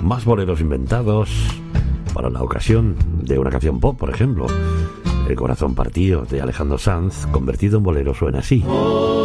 Más boleros inventados para la ocasión de una canción pop, por ejemplo. El corazón partido de Alejandro Sanz, convertido en bolero, suena así.